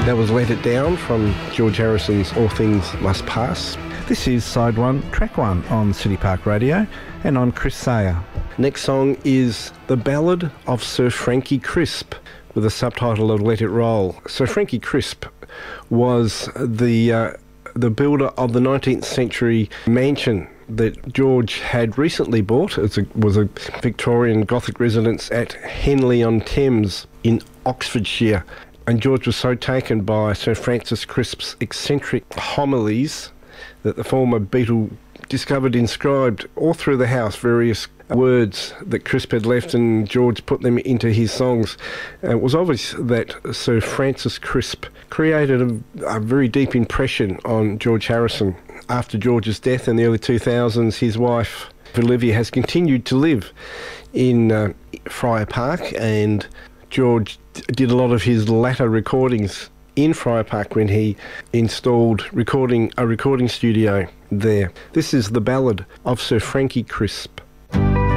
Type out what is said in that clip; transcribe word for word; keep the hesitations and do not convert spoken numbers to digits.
That was Let It Down from George Harrison's All Things Must Pass. This is side one, track one on City Park Radio and on Chris Sayer. Next song is The Ballad of Sir Frankie Crisp, with a subtitle of Let It Roll. Sir Frankie Crisp was the uh, the builder of the nineteenth century mansion that George had recently bought. It was a Victorian Gothic residence at Henley-on-Thames in Oxfordshire. And George was so taken by Sir Francis Crisp's eccentric homilies that the former Beatle discovered inscribed all through the house various words that Crisp had left, and George put them into his songs. Uh, it was obvious that Sir Francis Crisp created a, a very deep impression on George Harrison. After George's death in the early two thousands, his wife Olivia has continued to live in uh, Friar Park, and George did a lot of his latter recordings in Friar Park when he installed recording a recording studio there. This is The Ballad of Sir Frankie Crisp.